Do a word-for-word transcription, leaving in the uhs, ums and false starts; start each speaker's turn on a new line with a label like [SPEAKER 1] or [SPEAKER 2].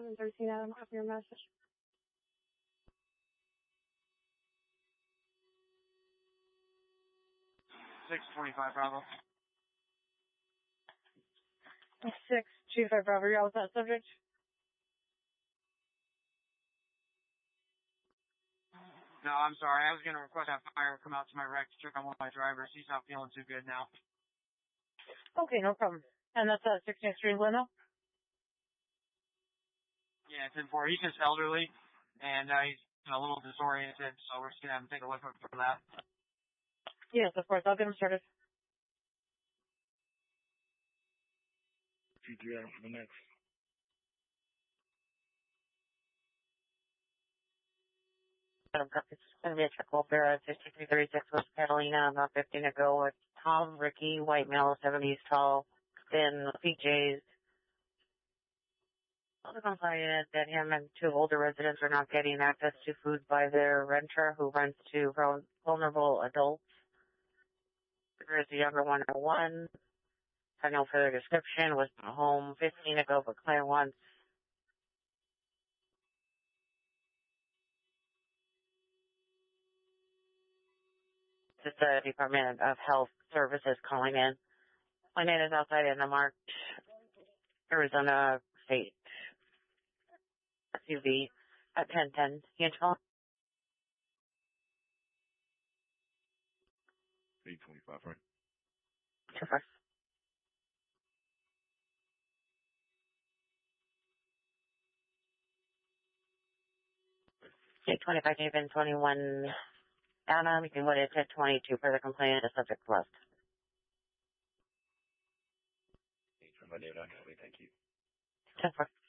[SPEAKER 1] seven thirteen, Adam, off your message.
[SPEAKER 2] six twenty-five, Bravo.
[SPEAKER 1] six two five, Bravo, you're all with that subject?
[SPEAKER 2] No, I'm sorry. I was going to request that fire come out to my wreck to check on one of my drivers. He's not feeling too good now.
[SPEAKER 1] Okay, no problem. And that's at sixteenth Street, Lino?
[SPEAKER 2] Yeah, it's in four. He's just elderly, and uh, he's a little disoriented, so we're just going to have him take a look for that.
[SPEAKER 1] Yes, of course. I'll get him started.
[SPEAKER 3] Two three Adam for the next.
[SPEAKER 1] Adam, copy. It's going to be a check welfare at sixty-three thirty-six West Catalina. About fifteen to go with Tom, Ricky, white male, seventies tall, thin, P Js. Also complaining that him and two older residents are not getting access to food by their renter who rents to vulnerable adults. There is the younger one at one. Had no further description. Was at home. fifteen to go, but Claire wants. Just the Department of Health Services calling in. My name is outside in the marked Arizona State S U V at ten ten. Angel.
[SPEAKER 3] eight twenty-five, right?
[SPEAKER 1] Two first. eight twenty-five, even twenty-one. Anna, we can wait at twenty-two for the complaint. The subject list.
[SPEAKER 3] eight twenty-five, David, I got it. Thank you.
[SPEAKER 1] ten four.